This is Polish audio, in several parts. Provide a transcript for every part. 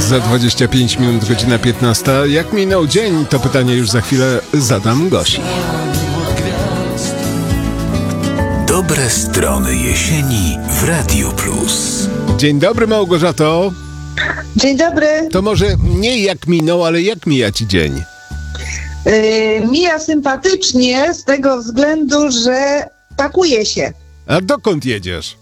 Za 25 minut, godzina 15. Jak minął dzień? To pytanie już za chwilę zadam Gosi. Dobre strony jesieni w Radiu Plus. Dzień dobry, Małgorzato. Dzień dobry. To może nie jak minął, ale jak mija ci dzień? Mija sympatycznie z tego względu, że pakuje się. A dokąd jedziesz?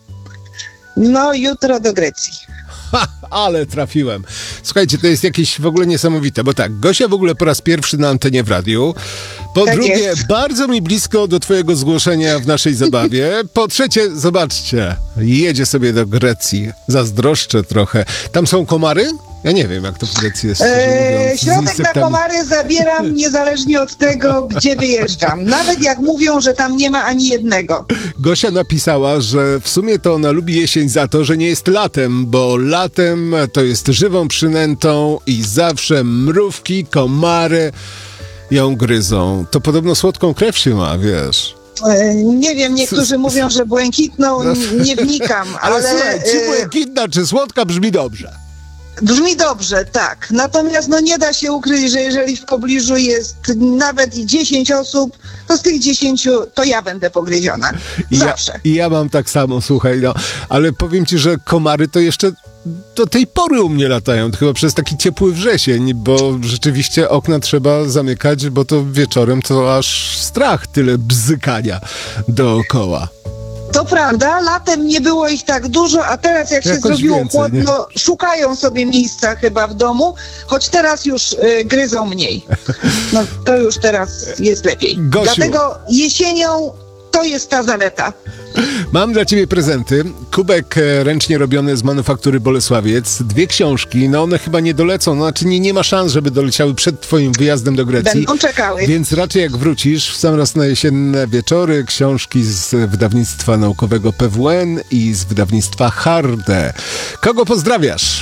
No, jutro do Grecji. Ha, ale trafiłem. Słuchajcie, to jest jakieś w ogóle niesamowite, bo tak, Gosia w ogóle po raz pierwszy na antenie w radiu. Po Tak drugie, jest. bardzo mi blisko do twojego zgłoszenia w naszej zabawie. Po trzecie, zobaczcie, jedzie sobie do Grecji. Zazdroszczę trochę. Tam są komary? Ja nie wiem, jak to w Grecji jest, szczerze mówiąc, z Środek na insektami. komary zabieram niezależnie od tego, gdzie wyjeżdżam. Nawet jak mówią, że tam nie ma ani jednego. Gosia napisała, że w sumie to ona lubi jesień za to, że nie jest latem, bo latem to jest żywą przynętą i zawsze mrówki, komary ją gryzą. To podobno słodką krew się ma, wiesz. Nie wiem, niektórzy mówią, że błękitną, nie wnikam, ale słuchaj, czy błękitna, czy słodka brzmi dobrze. brzmi dobrze, tak. Natomiast no nie da się ukryć, że jeżeli w pobliżu jest nawet i 10 osób, to z tych 10 to ja będę pogryziona. Zawsze. I ja mam tak samo, słuchaj, no. Ale powiem ci, że komary to jeszcze do tej pory u mnie latają, chyba przez taki ciepły wrzesień, bo rzeczywiście okna trzeba zamykać, bo to wieczorem to aż strach, tyle bzykania dookoła. To prawda, latem nie było ich tak dużo, a teraz jak się Jakoś zrobiło więcej, chłodno, szukają sobie miejsca chyba w domu, choć teraz już gryzą mniej. No to już teraz jest lepiej. Gosiu. Dlatego jesienią to jest ta zaleta. Mam dla ciebie prezenty. Kubek ręcznie robiony z manufaktury Bolesławiec. 2 książki, no one chyba nie dolecą, znaczy nie ma szans, żeby doleciały przed twoim wyjazdem do Grecji. Będą czekały. Więc raczej jak wrócisz, w sam raz na jesienne wieczory, książki z wydawnictwa naukowego PWN i z wydawnictwa Harde. Kogo pozdrawiasz?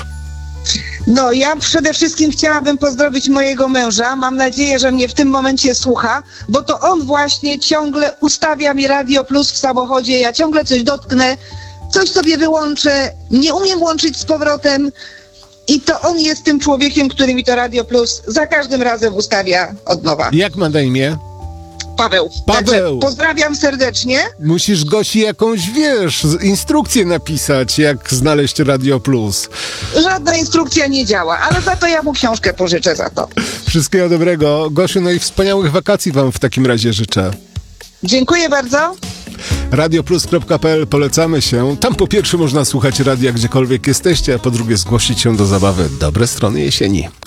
No ja przede wszystkim chciałabym pozdrowić mojego męża. Mam nadzieję, że mnie w tym momencie słucha, bo to on właśnie ciągle ustawia mi Radio Plus w samochodzie. Ja ciągle coś dotknę, coś sobie wyłączę, nie umiem łączyć z powrotem. I to on jest tym człowiekiem, który mi to Radio Plus za każdym razem ustawia od nowa. Jak ma na imię? Paweł. Paweł. Także pozdrawiam serdecznie. Musisz Gosi jakąś, wiesz, instrukcję napisać, jak znaleźć Radio Plus. Żadna instrukcja nie działa, ale za to ja mu książkę pożyczę za to. Wszystkiego dobrego. Gosiu, no i wspaniałych wakacji wam w takim razie życzę. Dziękuję bardzo. Radioplus.pl, polecamy się. Tam po pierwsze można słuchać radia gdziekolwiek jesteście, a po drugie zgłosić się do zabawy Dobre strony jesieni.